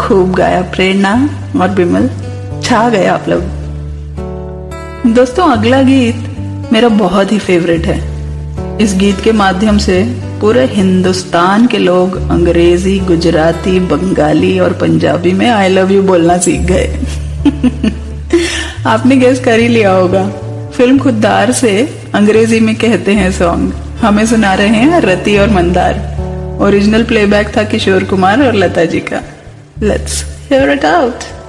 खूब गाया प्रेरणा और बिमल, छा गए आप लोग। दोस्तों अगला गीत मेरा बहुत ही फेवरेट है। इस गीत के माध्यम से पूरे हिंदुस्तान के लोग अंग्रेजी, गुजराती, बंगाली और पंजाबी में आई लव यू बोलना सीख गए। आपने गेस कर ही लिया होगा। फिल्म खुद्दार से अंग्रेजी में कहते हैं सॉन्ग। हमें सुना रहे हैं रति और मंदार। ओरिजिनल प्लेबैक था किशोर कुमार और लता जी का। Let's hear it out.